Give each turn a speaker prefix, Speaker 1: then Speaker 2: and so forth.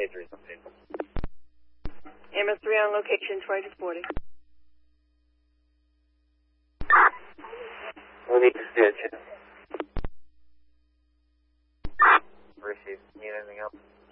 Speaker 1: Ambulance 3 on location, 2240.
Speaker 2: We need to stitch. Receive. Need anything else?